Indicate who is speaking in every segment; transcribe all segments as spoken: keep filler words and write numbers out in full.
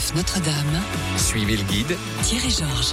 Speaker 1: F Notre-Dame.
Speaker 2: Suivez le guide.
Speaker 1: Thierry Georges.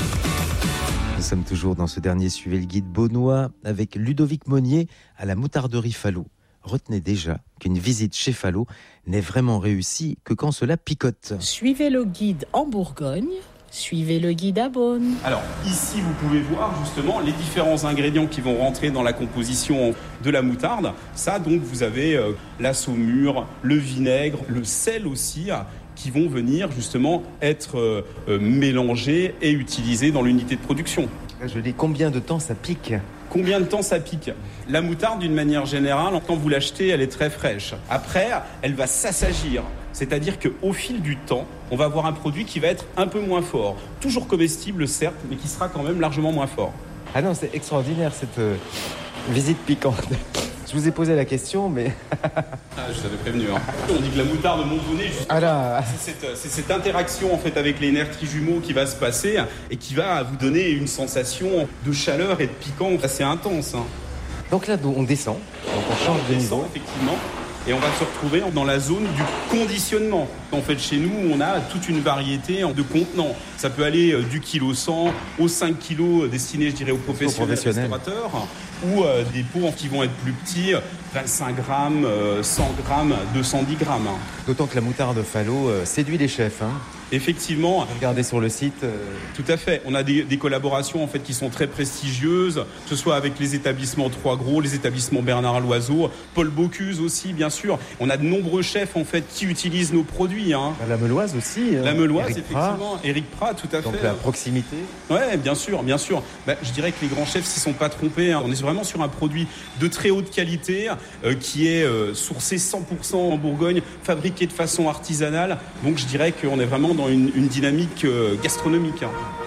Speaker 3: Nous sommes toujours dans ce dernier Suivez le guide beaunois avec Ludovic Monnier à la moutarderie Falot. Retenez déjà qu'une visite chez Falot n'est vraiment réussie que quand cela picote.
Speaker 4: Suivez le guide en Bourgogne. Suivez le guide à Beaune.
Speaker 5: Alors ici vous pouvez voir justement les différents ingrédients qui vont rentrer dans la composition de la moutarde. Ça donc vous avez euh, la saumure, le vinaigre, le sel aussi qui vont venir justement être euh, euh, mélangés et utilisés dans l'unité de production.
Speaker 3: Je dis combien de temps ça pique ?
Speaker 5: Combien de temps ça pique ? La moutarde, d'une manière générale, quand vous l'achetez, elle est très fraîche. Après, elle va s'assagir. C'est-à-dire qu'au fil du temps, on va avoir un produit qui va être un peu moins fort. Toujours comestible, certes, mais qui sera quand même largement moins fort.
Speaker 3: Ah non, c'est extraordinaire cette euh, visite piquante. Je vous ai posé la question, mais...
Speaker 5: ah, je vous avais prévenu. Hein. On dit que la moutarde monte au nez,
Speaker 3: ah là.
Speaker 5: C'est, cette, c'est cette interaction en fait avec les nerfs trijumeaux qui va se passer et qui va vous donner une sensation de chaleur et de piquant assez intense. Hein.
Speaker 3: Donc là, on descend, donc on change de niveau.
Speaker 5: Effectivement. Et on va se retrouver dans la zone du conditionnement. En fait, chez nous, on a toute une variété de contenants. Ça peut aller du kilo cent au cinq kilos destinés, je dirais, aux professionnels, aux restaurateurs, ou euh, des pots qui vont être plus petits, vingt-cinq grammes, euh, cent grammes, deux cent dix grammes.
Speaker 3: D'autant que la moutarde Falot euh, séduit les chefs. Hein.
Speaker 5: Effectivement.
Speaker 3: Regardez sur le site. Euh...
Speaker 5: Tout à fait. On a des, des collaborations en fait qui sont très prestigieuses, que ce soit avec les établissements Trois Gros, les établissements Bernard Loiseau, Paul Bocuse aussi, bien sûr. On a de nombreux chefs en fait qui utilisent nos produits. Hein.
Speaker 3: La Meloise aussi.
Speaker 5: La Meloise,
Speaker 3: Éric
Speaker 5: effectivement. Éric Prat, tout à
Speaker 3: Donc
Speaker 5: fait.
Speaker 3: Donc la proximité.
Speaker 5: Ouais, bien sûr, bien sûr. Bah, je dirais que les grands chefs s'y sont pas trompés. Hein. On est vraiment sur un produit de très haute qualité euh, qui est euh, sourcé cent pour cent en Bourgogne, fabriqué de façon artisanale. Donc je dirais qu'on est vraiment dans une, une dynamique euh, gastronomique. Hein.